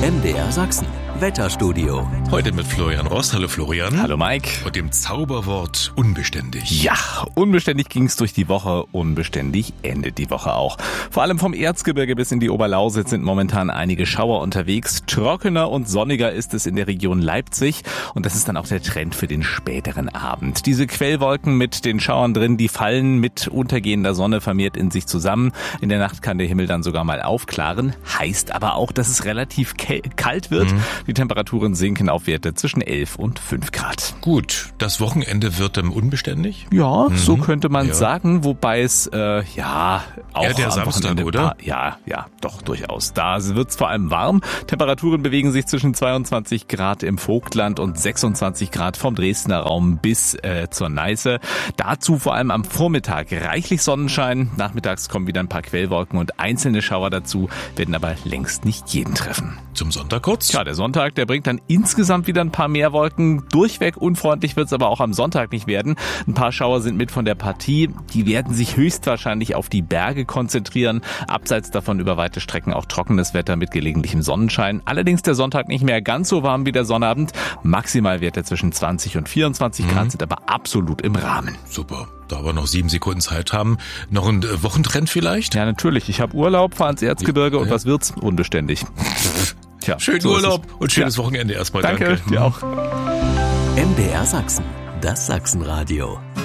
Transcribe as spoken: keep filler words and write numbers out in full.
M D R Sachsen. Wetterstudio. Heute mit Florian Rost. Hallo Florian. Hallo Mike. Und dem Zauberwort unbeständig. Ja, unbeständig ging's durch die Woche, unbeständig endet die Woche auch. Vor allem vom Erzgebirge bis in die Oberlausitz sind momentan einige Schauer unterwegs. Trockener und sonniger ist es in der Region Leipzig und das ist dann auch der Trend für den späteren Abend. Diese Quellwolken mit den Schauern drin, die fallen mit untergehender Sonne vermehrt in sich zusammen. In der Nacht kann der Himmel dann sogar mal aufklaren. Heißt aber auch, dass es relativ kalt wird. Mhm. Die Temperaturen sinken auf Werte zwischen elf und fünf Grad. Gut, das Wochenende wird dann unbeständig? Ja, mhm. so könnte man ja. sagen, wobei es, äh, ja, auch ja, der am Samstag, Wochenende, oder? Ja, ja, doch, durchaus. Da wird's vor allem warm. Temperaturen bewegen sich zwischen zweiundzwanzig Grad im Vogtland und sechsundzwanzig Grad vom Dresdner Raum bis äh, zur Neiße. Dazu vor allem am Vormittag reichlich Sonnenschein. Nachmittags kommen wieder ein paar Quellwolken und einzelne Schauer dazu, werden aber längst nicht jeden treffen. Zum Sonntag kurz? Ja, der Sonntag, der bringt dann insgesamt wieder ein paar mehr Wolken. Durchweg unfreundlich wird es aber auch am Sonntag nicht werden. Ein paar Schauer sind mit von der Partie. Die werden sich höchstwahrscheinlich auf die Berge konzentrieren. Abseits davon über weite Strecken auch trockenes Wetter mit gelegentlichem Sonnenschein. Allerdings der Sonntag nicht mehr ganz so warm wie der Sonnabend. Maximalwerte zwischen zwanzig und vierundzwanzig Grad mhm. sind aber absolut im Rahmen. Super. Da wir noch sieben Sekunden Zeit haben. Noch ein Wochentrend vielleicht? Ja, natürlich. Ich habe Urlaub, fahre ins Erzgebirge ja, und ja. was wird's? Unbeständig. Tja, schönen so Urlaub und schönes ja. Wochenende erstmal. Danke, Danke. dir auch. M D R Sachsen, das Sachsenradio.